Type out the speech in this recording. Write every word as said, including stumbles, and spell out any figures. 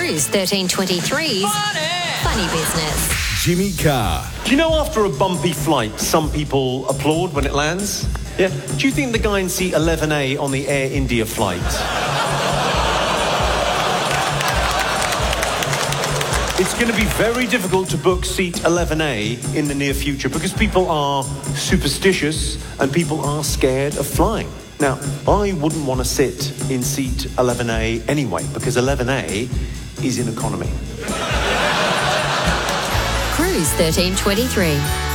Cruise thirteen twenty-three's Funny. Funny Business. Jimmy Carr. Do you know after a bumpy flight, some people applaud when it lands? Yeah? Do you think the guy in seat eleven A on the Air India flight... It's going to be very difficult to book seat eleven A in the near future because people are superstitious and people are scared of flying. Now, I wouldn't want to sit in seat eleven A anyway because eleven A is in economy. Cruise thirteen twenty-three.